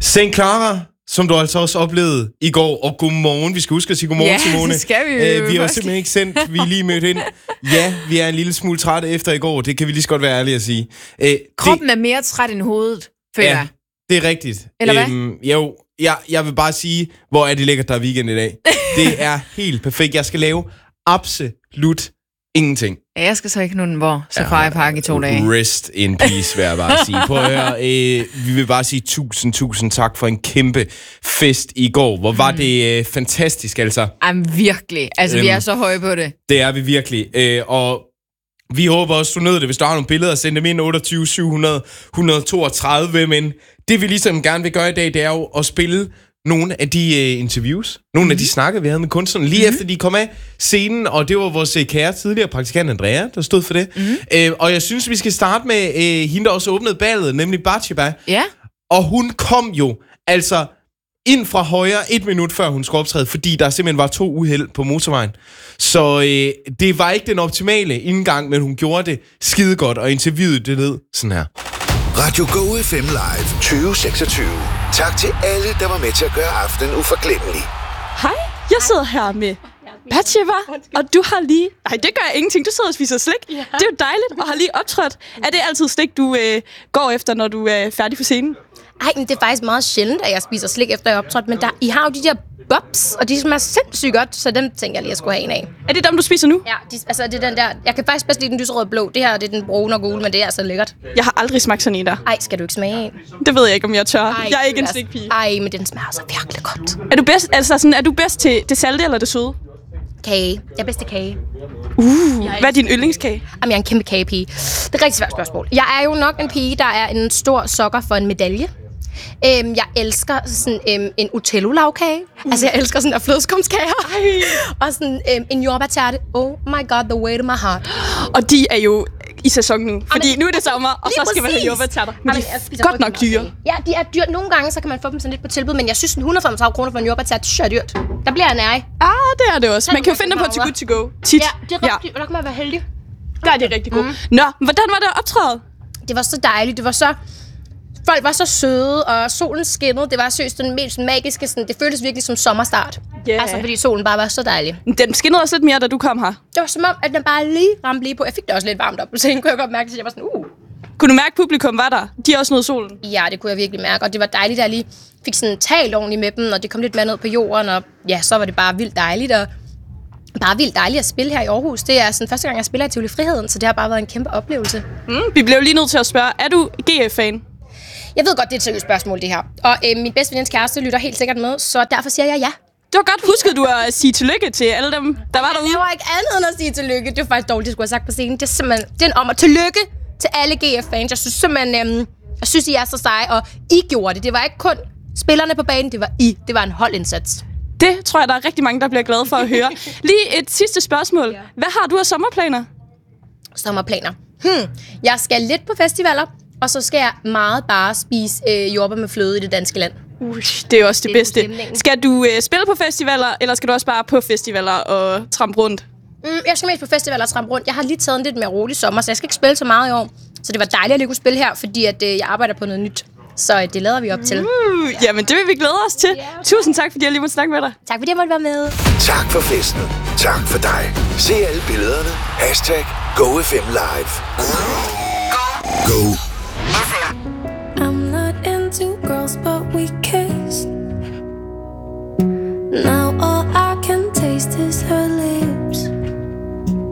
St. Clara, som du altså også oplevede i går, og godmorgen. Vi skal huske at sige godmorgen, Simone. Ja, det skal vi Vi har simpelthen ikke sendt, vi er lige mødt ind. Ja, vi er en lille smule trætte efter i går, det kan vi lige så godt være ærlige at sige. Kroppen er mere træt end hovedet, føler jeg. Det er rigtigt. Eller hvad? Jo, jeg vil bare sige, hvor er det lækkert, der er weekend i dag. Det er helt perfekt. Jeg skal lave absolut ingenting. Ja, jeg skal så ikke nogen hvor Safari Park i 2 dage. Rest in peace, vil jeg bare sige. Prøv at høre, vi vil bare sige tusind tak for en kæmpe fest i går. Hvor var det fantastisk, altså. Jamen virkelig. Altså, vi er så høje på det. Det er vi virkelig. Og vi håber også, du nød det. Hvis du har nogle billeder, send dem ind 28 700 132. Men det vi ligesom gerne vil gøre i dag, det er jo at spille nogle af de interviews, nogle af de snakker, vi havde med kunstnerne, lige efter de kom af scenen, og det var vores kære tidligere praktikant Andrea, der stod for det. Og jeg synes, vi skal starte med hende, der også åbnede ballet, nemlig Batsheba. Ja. Og hun kom jo altså ind fra højre 1 minut før hun skulle optræde, fordi der simpelthen var 2 uheld på motorvejen. Så det var ikke den optimale indgang, men hun gjorde det skide godt, og interviewet det ned sådan her. Radio Go FM Live 2026. Tak til alle, der var med til at gøre aftenen uforglemmelig. Hej, jeg sidder her med Batsheba, og du har lige... Nej, det gør jeg ingenting. Du sidder og spiser slik. Ja. Det er jo dejligt, og har lige optrådt. Er det altid slik, du går efter, når du er færdig på scenen? Ej, men det er faktisk meget sjældent, at jeg spiser slik efter jeg er optrådt, men I har jo de der bobs, og de smager sindssygt godt, så dem tænker jeg lige, jeg skulle have en af. Er det dem, du spiser nu? Ja, altså det er den der... Jeg kan faktisk bedst lide den lyserøde blå. Det her, det er den brune og gule, men det er altså lækkert. Jeg har aldrig smagt sådan en der. Ej, skal du ikke smage en? Det ved jeg ikke, om jeg tør. Ej, Jeg er ikke en slikpige. Ej, men den smager altså virkelig godt. Er du bedst til det salte eller det søde? Kage. Jeg er bedst til kage. Hvad er din yndlingskage? Jamen, jeg er en kæmpe kagepige. Det er et rigtig svært spørgsmål. Jeg er jo nok en pige, der er en stor sokker for en medalje. Jeg elsker sådan en Utello-lavkage. Altså, jeg elsker sådan en flødeskumskager. Og sådan en jordbærtærte. Oh my god, the way to my heart. Og de er jo i sæson nu. Fordi nu er det sommer, og så skal man have jordbærtærter. Men de er godt nok dyre. Ja, de er dyrt. Nogle gange, så kan man få dem sådan lidt på tilbud. Men jeg synes, 135 kroner for en jordbærtærte, det er dyrt. Der bliver jeg nærig. Det er det også. Man kan jo finde dem på Too Good To Go. Tit. Ja, det er rigtigt. Og der kan man være heldig. Der er de rigtig gode. Nå, hvordan var det optræde? Det var så dejligt. Det var så... Folk var så søde, og solen skinnede. Det var seriøst den mest magiske. Sådan, det føltes virkelig som sommerstart. Yeah. Altså, fordi solen bare var så dejlig. Den skinnede også lidt mere, da du kom her. Det var som om, at den bare lige ramte lige på. Jeg fik det også lidt varmt op på scenen, kunne jeg godt mærke. Så jeg var sådan, Kunne du mærke, publikum var der? De har også noget solen. Ja, det kunne jeg virkelig mærke. Og det var dejligt, at jeg lige fik sådan talt ordentligt med dem, og det kom lidt mere ned på jorden. Og ja, så var det bare vildt dejligt. Og bare vildt dejligt at spille her i Aarhus. Det er sådan første gang, jeg spiller i Tivoli Friheden, så det har bare været en kæmpe oplevelse. Vi blev lige nødt til at spørge, er du GF-fan? Jeg ved godt, det er et seriøst spørgsmål, det her. Og min bedste venindens kæreste lytter helt sikkert med, så derfor siger jeg ja. Det var godt husket, du at sige tillykke til alle dem, der var derude. Jeg var ikke andet end at sige tillykke. Det var faktisk dårligt, det skulle have sagt på scenen. Det er simpelthen den om at tillykke til alle GF-fans. Jeg synes simpelthen, jeg synes, I er så seje, og I gjorde det. Det var ikke kun spillerne på banen, det var I. Det var en holdindsats. Det tror jeg, der er rigtig mange, der bliver glade for at høre. Lige et sidste spørgsmål. Hvad har du af sommerplaner? Sommerplaner? Jeg skal lidt på festivaler, og så skal jeg meget bare spise jordbær med fløde i det danske land. Det er også det bedste. Skal du spille på festivaler, eller skal du også bare på festivaler og trampe rundt? Jeg skal mest på festivaler og trampe rundt. Jeg har lige taget en lidt mere rolig sommer, så jeg skal ikke spille så meget i år. Så det var dejligt at lige kunne spille her, fordi at, jeg arbejder på noget nyt. Så det lader vi op til. Jamen, det vil vi glæde os til. Tusind tak, fordi jeg lige måtte snakke med dig. Tak, fordi jeg måtte være med. Tak for festen. Tak for dig. Se alle billederne. #GoFMLive. Go. I'm not into girls, but we kissed. Now all I can taste is her